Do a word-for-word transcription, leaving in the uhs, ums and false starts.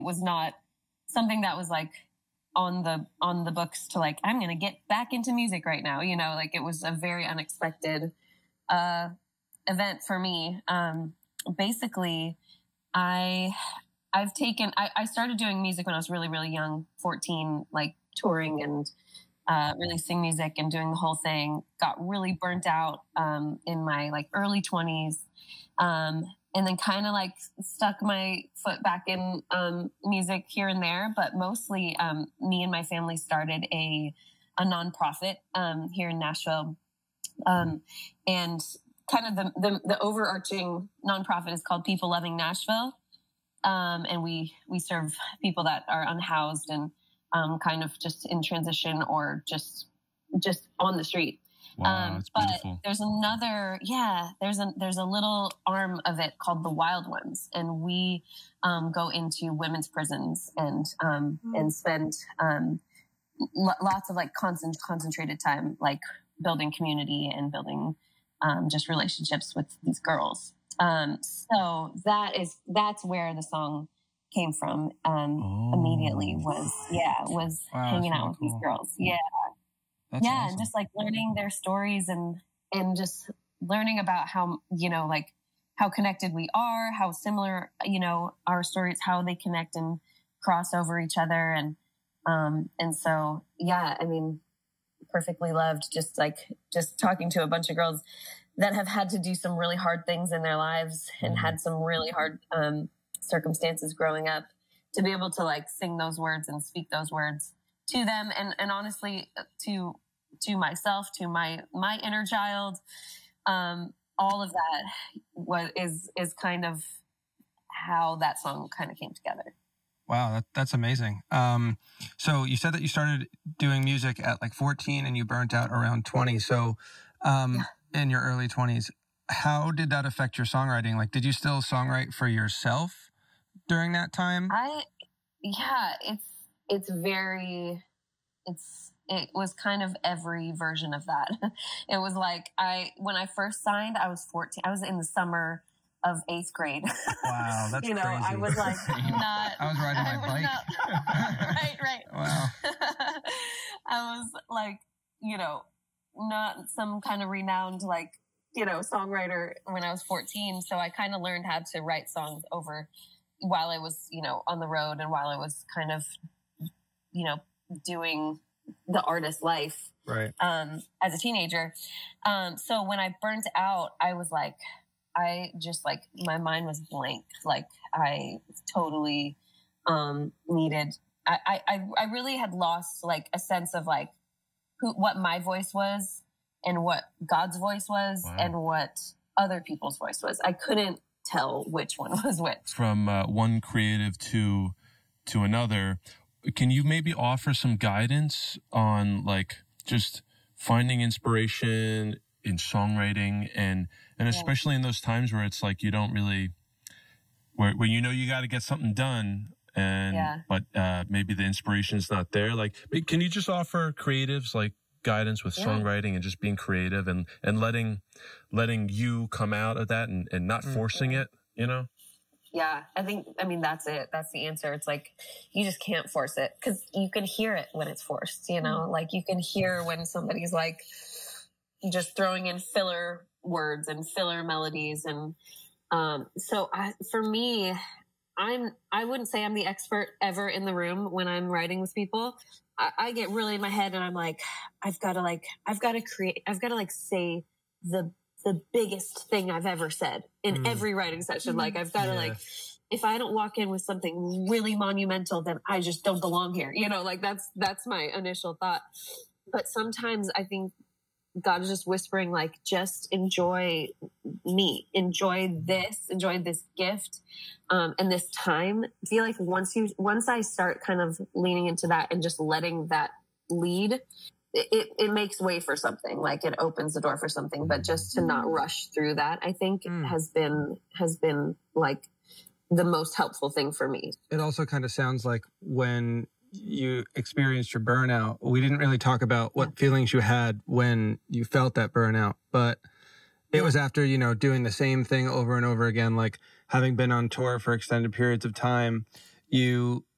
was not something that was like on the, on the books to like, I'm going to get back into music right now. You know, like it was a very unexpected, uh, event for me. Um, basically I, I've taken, I, I started doing music when I was really, really young, fourteen, like touring and, uh, releasing music and doing the whole thing. Got really burnt out, um, in my like early twenties. Um, and then kind of like stuck my foot back in, um, music here and there, but mostly, um, me and my family started a, a nonprofit, um, here in Nashville. Um, and kind of the, the, the overarching nonprofit is called People Loving Nashville. Um, and we, we serve people that are unhoused and, um, kind of just in transition or just, just on the street. Wow, um, that's but beautiful. There's another, yeah, there's a, there's a little arm of it called the Wild Ones. And we, um, go into women's prisons and, um, mm. and spend, um, l- lots of like constant, concentrated time, like building community and building, um, just relationships with these girls. Um, so that is, that's where the song came from, um, oh. immediately was, yeah, was wow, hanging out with cool. these girls. Yeah. That's yeah. Awesome. And just like learning their stories and, and just learning about how, you know, like how connected we are, how similar, you know, our stories, how they connect and cross over each other. And, um, and so, yeah, I mean, Perfectly Loved, just like, just talking to a bunch of girls that have had to do some really hard things in their lives and mm-hmm. had some really hard, um, circumstances growing up, to be able to like sing those words and speak those words to them. And, and honestly, to, to myself, to my, my inner child, um, all of that was, is, is kind of how that song kind of came together. Wow, that, that's amazing. Um, so you said that you started doing music at like fourteen and you burnt out around twenty. So, um, yeah. in your early twenties, how did that affect your songwriting? Like, did you still songwrite for yourself during that time? I, yeah, it's, it's very, it's, it was kind of every version of that. It was like, I, when I first signed, I was fourteen, I was in the summer of eighth grade. Wow, that's you know, crazy. I was like not. I was riding my bike. Not, right, right. Wow. I was like, you know, not some kind of renowned like, you know, songwriter when I was fourteen. So I kind of learned how to write songs over while I was, you know, on the road and while I was kind of, you know, doing the artist life. Right. Um, as a teenager. Um, so when I burnt out, I was like, I just like, my mind was blank. Like I totally, um, needed, I, I, I really had lost like a sense of like who, what my voice was and what God's voice was wow. and what other people's voice was. I couldn't tell which one was which. From uh, one creative to, to another, can you maybe offer some guidance on like just finding inspiration in songwriting and, and especially in those times where it's like you don't really, where, where you know you got to get something done and, yeah. but uh, maybe the inspiration is not there. Like, can you just offer creatives like guidance with yeah. songwriting and just being creative and, and letting, letting you come out of that and, and not forcing mm-hmm. it, you know? Yeah, I think, I mean, that's it. That's the answer. It's like, you just can't force it because you can hear it when it's forced, you know, mm-hmm. like you can hear when somebody's like just throwing in filler words and filler melodies. And, um, so I, for me, I'm, I wouldn't say I'm the expert ever in the room when I'm writing with people. I, I get really in my head and I'm like, I've got to like, I've got to create, I've got to like say the the biggest thing I've ever said in mm. every writing session. Like I've got to yeah. like, if I don't walk in with something really monumental, then I just don't belong here. You know, like that's, that's my initial thought. But sometimes I think God is just whispering, like, just enjoy me, enjoy this, enjoy this gift, um, and this time. I feel like once you, once I start kind of leaning into that and just letting that lead, It, it makes way for something, like it opens the door for something, but just to not rush through that, I think mm. has been, has been like the most helpful thing for me. It also kind of sounds like when you experienced your burnout, we didn't really talk about what feelings you had when you felt that burnout, but it yeah. was after, you know, doing the same thing over and over again, like having been on tour for extended periods of time. you